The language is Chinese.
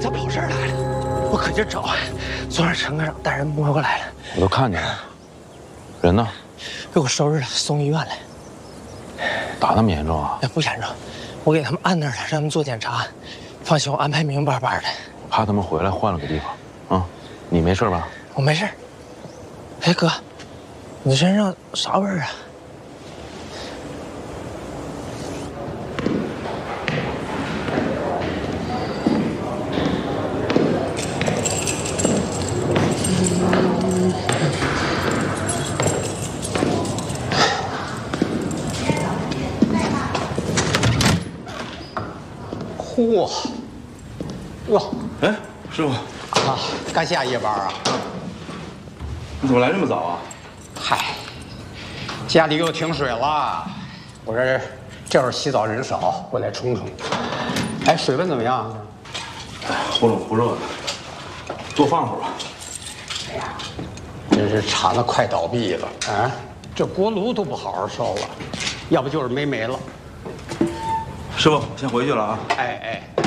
咋跑这儿来了？我可劲找，昨晚陈科长带人摸过来了。 我都看见了，人呢？ 被我收拾了，送医院了。 打那么严重啊？ 也不严重，我给他们按那儿了，让他们做检查。放心，我安排明白白的。 怕他们回来换了个地方。啊，你没事吧？ 我没事。哎哥，你身上啥味儿啊？ 嚯，哟， 哎，师傅， 啊，刚下夜班啊？ 你怎么来这么早啊？ 嗨，家里又停水了，我这会儿洗澡人少，我来冲冲。哎，水温怎么样？ 忽冷忽热的，多放会儿吧。 哎呀，这是厂子快倒闭了啊！这锅炉都不好好烧了，要不就是没煤了。 师傅，先回去了啊。 哎哎。